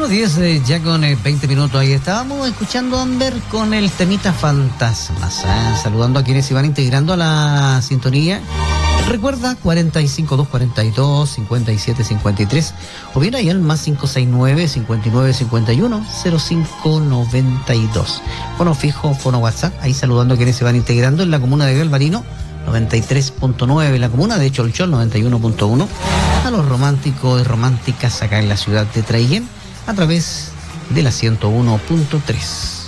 10 ya con 20 minutos. Ahí estábamos escuchando a Amber con el temita Fantasmas. Saludando a quienes se van integrando a la sintonía. Recuerda 45242-5753 o bien ahí al más 569-5951-0592. Fono fijo, fono WhatsApp. Ahí saludando a quienes se van integrando en la comuna de Galvarino 93.9, la comuna de Cholchol 91.1, a los románticos y románticas acá en la ciudad de Traiguén a través de la 101.3.